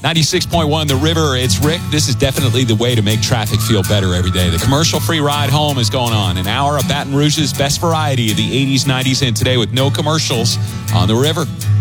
96.1 The River, it's Rick. This is definitely the way to make traffic feel better every day. The commercial-free ride home is going on. An hour of Baton Rouge's best variety of the 80s, 90s, and today with no commercials on The River.